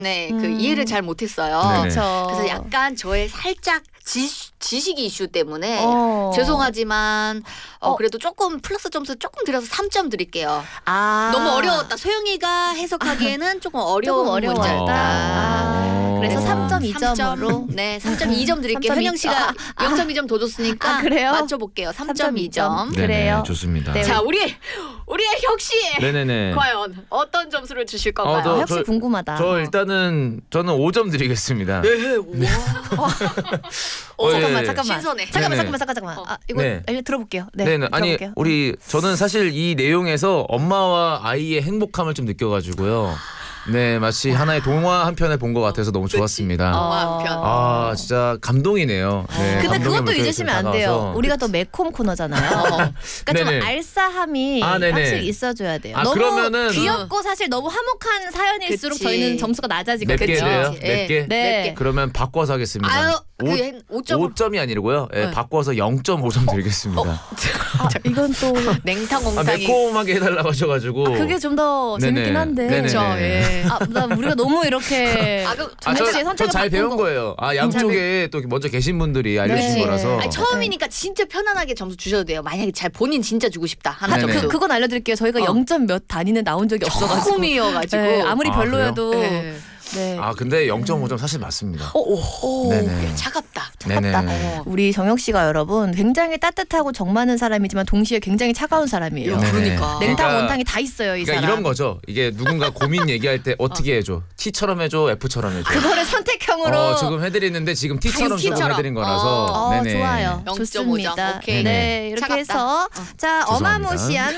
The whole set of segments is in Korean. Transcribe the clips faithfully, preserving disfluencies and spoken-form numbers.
네, 음. 그 이해를 잘 못했어요. 그렇죠. 그래서 약간 저의 살짝 지, 지식 이슈 때문에 어. 죄송하지만 어, 어. 그래도 조금 플러스 점수 조금 드려서 삼 점 드릴게요. 아. 너무 어려웠다. 소영이가 해석하기에는 조금 어려운 조금 어려웠다. 문제였다. 아, 그래서 어. 삼 점 이 점으로 삼 점, 네, 삼 점 이 점 드릴게요. 삼 점 이 현영 씨가 아, 영 점 이 점 더 줬으니까 아, 그래요? 맞춰볼게요. 삼 점 이 점. 네네. 그래요. 좋습니다. 네. 자, 우리 우리의 혁씨 네네네. 과연 어떤 점수를 주실 어, 건가요? 너- 역시 저- 궁금하다. 저 일단은 저는 오 점 드리겠습니다. 네, 와. 어, 어, 잠깐만 예. 잠깐만. 신선해. 잠깐만 네네. 잠깐만 잠깐 잠깐만. 아 이거 네. 알려 들어볼게요. 네. 네네. 아니 들어볼게요. 우리 저는 사실 이 내용에서 엄마와 아이의 행복함을 좀 느껴가지고요. 네, 마치 하나의 동화 한 편을 본 것 같아서 너무 좋았습니다. 어. 한 편. 아, 진짜 감동이네요. 네, 근데 감동의 그것도 물결이 잊으시면 안 다가와서. 돼요. 우리가 또 매콤 코너잖아요. 그러니까 좀 네네. 알싸함이 아, 네네. 확실히 있어줘야 돼요. 아, 너무 그러면은- 귀엽고 사실 너무 화목한 사연일수록 그치. 저희는 점수가 낮아지거든요. 몇 개 그치. 돼요? 그치. 몇 예. 개? 네. 개. 그러면 바꿔서 하겠습니다. 아유, 오- 그 오 점 오 점이 아니고요. 예, 네. 바꿔서 영 점 오 점 드리겠습니다. 아, 이건 또 냉탕 아, 옹탕이 매콤하게 해달라고 하셔가지고. 아, 그게 좀 더 네네. 재밌긴 한데. 네네네. 그렇죠. 예. 아, 나 우리가 너무 이렇게 아, 그- 아, 정혁 저, 씨의 저 선택을 잘 바꾼 배운 거. 거예요. 아, 양쪽에 또 먼저 계신 분들이 알려주신 네. 거라서. 아니, 처음이니까 진짜 편안하게 점수 주셔도 돼요. 만약에 잘 본인 진짜 주고 싶다 하는 네네. 점수. 그, 그건 알려드릴게요. 저희가 어. 영 점 몇 단위는 나온 적이 없어가지고. 처음이어가지고. 네, 아무리 아, 별로여도. 네. 네. 아, 근데 영 점 오 점 사실 맞습니다. 오, 오, 네네. 차갑다. 네네. 어. 우리 정혁 씨가 여러분 굉장히 따뜻하고 정 많은 사람이지만 동시에 굉장히 차가운 사람이에요. 네. 그러니까. 냉탕 그러니까- 원탕이 다 있어요 이 그러니까 사람. 이런 거죠. 이게 누군가 고민 얘기할 때 어떻게 해줘? T처럼 해줘? F처럼 해줘? 그거를 선택형으로. 어, 지금 해드리는데 지금 T처럼 지금 T처럼. 해드린 거라서. 어, 네네. 좋아요. 영 점 오 점. 좋습니다. 오케이. 네, 이렇게 차갑다. 해서 자 죄송합니다. 어마무시한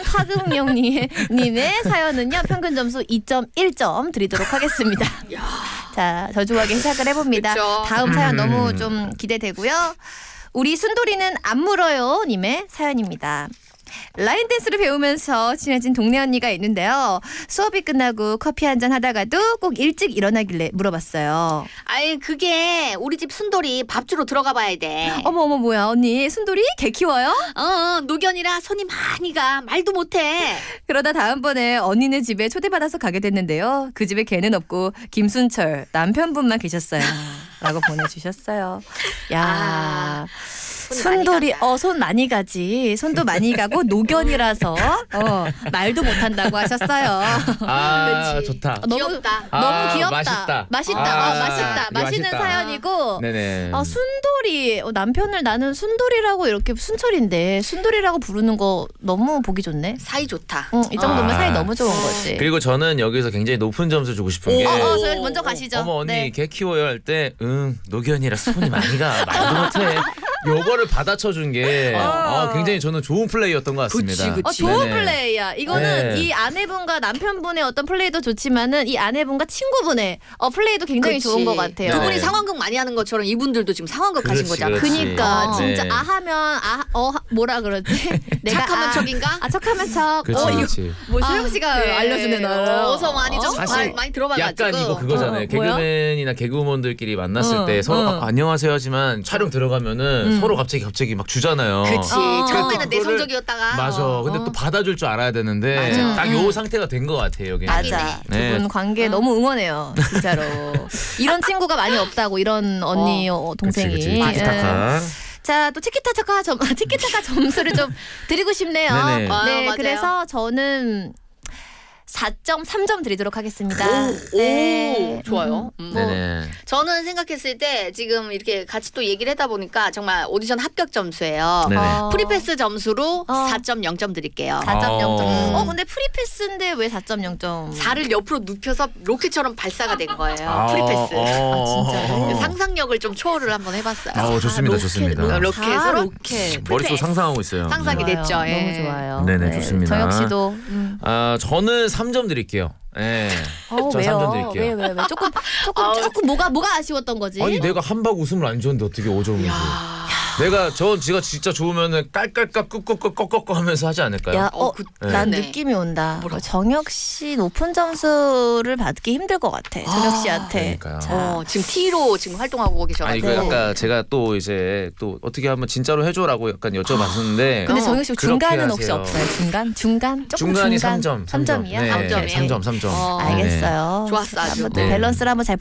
화금용님의 사연은요 평균 점수 이 점 일 점 드리도록 하겠습니다. 자 저조하게 시작을 해봅니다. 그쵸. 다음 사연 음. 너무 좀 기대되고요. 우리 순돌이는 안 물어요 님의 사연입니다. 라인 댄스를 배우면서 친해진 동네 언니가 있는데요. 수업이 끝나고 커피 한잔 하다가도 꼭 일찍 일어나길래 물어봤어요. 아이, 그게 우리 집 순돌이 밥 주러 들어가 봐야 돼. 어머 어머 뭐야 언니 순돌이 개 키워요? 어, 노견이라 손이 많이 가. 말도 못해. 그러다 다음번에 언니네 집에 초대받아서 가게 됐는데요. 그 집에 개는 없고 김순철 남편분만 계셨어요. 라고 보내주셨어요. 야 아, 손이 많이 순돌이 간다. 어 손 많이 가지. 손도 많이 가고 노견이라서 어, 말도 못한다고 하셨어요. 아, 그치. 좋다. 너무 귀엽다. 아, 너무 귀엽다. 맛있다. 맛있다. 아, 어, 맛있다. 이거 맛있는 맛있다. 사연이고. 네네. 아 순돌이 어, 남편을 나는 순돌이라고 이렇게 순철인데 순돌이라고 부르는 거 너무 보기 좋네. 사이 좋다. 응, 이 정도면 아. 사이 너무 좋은 거지. 그리고 저는 여기서 굉장히 높은 점수 주고 싶은 게 어, 어, 저희 먼저 가시죠. 어머 언니 네. 개 키워요 할 때 응 노견이라 손이 많이 가 말도 못해 요거를 받아쳐준 게 아, 굉장히 저는 좋은 플레이였던 것 같습니다. 그치, 그치. 어, 좋은 네네. 플레이야. 이거는 네. 이 아내분과 남편분의 어떤 플레이도 좋지만은 이 아내분과 친구분의 어, 플레이도 굉장히 그치. 좋은 것 같아요. 두 네. 분이 상황극 많이 하는 것처럼 이분들도 지금 상황극 하신 그렇지, 거잖아. 그렇지. 그니까 어. 진짜 네. 아 하면 아 어 뭐라 그러지? 착하면 아, 척인가? 아 척하면 척. 그렇지 어, 이거 그렇지. 뭐 아, 소영 씨가 네. 알려주네 나. 어서 많이 좀 사실 많이, 많이 들어봐가지고. 약간 이거 그거잖아요. 어, 개그맨이나 개그우먼들끼리 만났을 어, 때 서로 어. 아, 안녕하세요 하지만 촬영 들어가면은 음. 서로 갑자기 갑자기 막 주잖아요. 그치. 어. 처음에는 그거를- 내성적이었다가. 맞아. 어. 근데 또 받아줄 줄 알아야 되는데 맞아. 딱 음. 요 상태가 된 것 같아요. 여기. 맞아. 네. 두 분 관계 너무 응원해요. 진짜로. 이런 친구가 많이 없다고 이런 언니 어, 동생이. 그치, 그치. 티키타카. 자, 또 티키타카 점 티키타카 점수를 좀 드리고 싶네요. 네네. 아, 네, 맞아요. 그래서 저는 사 점 삼 점 드리도록 하겠습니다. 오, 네. 오, 좋아요. 음. 뭐, 네네. 저는 생각했을 때 지금 이렇게 같이 또 얘기를 하다 보니까 정말 오디션 합격 점수예요. 네네. 어, 프리패스 점수로 어. 사 점 영 점 드릴게요. 사 점 영 점. 어. 어, 근데 프리패스인데 왜 사 점 영 점? 사를 옆으로 눕혀서 로켓처럼 발사가 된 거예요. 아, 프리패스. 어, 진짜요? 어. 상상력을 좀 초월을 한번 해봤어요. 아, 좋습니다, 로켓, 좋습니다. 로- 로켓으로 사 로켓. 머릿속 프리패스. 상상하고 있어요. 상상이 네. 됐죠. 좋아요. 예. 너무 좋아요. 네네, 좋습니다. 정혁 씨도. 음. 아, 저는 삼 점 드릴게요. 예. 어, 저 왜요? 삼 점 드릴게요. 왜, 왜, 왜? 조금, 조금, 아우. 조금 뭐가, 뭐가 아쉬웠던 거지? 아니 내가 한 박 웃음을 안 줬는데 어떻게 오 점이지? 야. 내가 저 지가 진짜 좋으면은 깔깔깔 끄끄끄끄끄 하면서 하지 않을까요? 야, 어, 어, 그- 난 네. 느낌이 온다. 뭐라고? 정혁 씨 높은 점수를 받기 힘들 것 같아. 정혁 씨한테. 그러니까요. 자, 어, 지금 T로 지금 활동하고 아니 계셔가지고. 그 아까 제가 또 이제 또 어떻게 한번 진짜로 해줘라고 약간 여쭤봤는데 근데 어, 정혁 씨 그렇게 중간은 혹시 하세요. 없어요? 중간? 중간? 조금 중간이 중간? 삼 점. 삼 점이야? 네, 삼 점이에요? 삼 점, 삼 점. 어. 알겠어요. 좋았어, 아주. 한번 또 네. 밸런스를 한번 잘